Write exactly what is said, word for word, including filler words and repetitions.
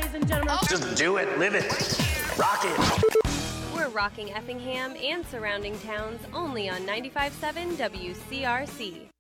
ladies and gentlemen. Just do it, live it, rock it. We're rocking Effingham and surrounding towns only on ninety-five point seven W C R C.